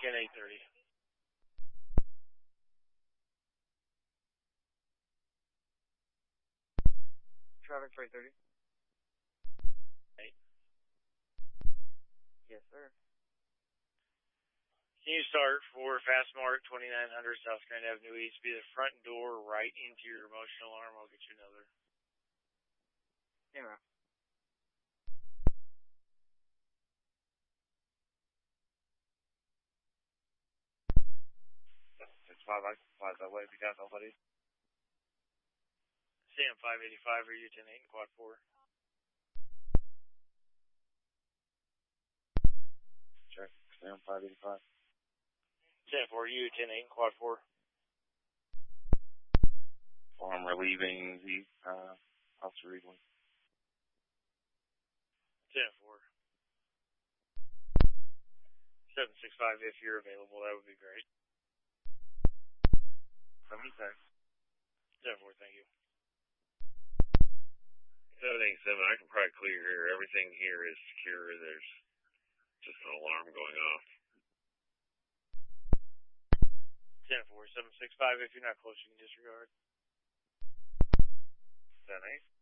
Beacon 830. Traffic 530. Hey. Yes, sir. Can you start for Fastmark 2900 South Grand Avenue East? Be the front door right into your motion alarm. I'll get you another. Yeah, man. It's 5 that way if you got nobody. Sam 585 or U10 8 and quad 4. Check. Sam 585. Sam 4 U10 8 and quad 4. Well, I'm relieving the Officer Eagley. Sam 4. 765 if you're available, that would be great. 76. Sam 4, thank you. 787, I can probably clear here. Everything here is secure. There's just an alarm going off. 10-4, 765. If you're not close, you can disregard. 10-8.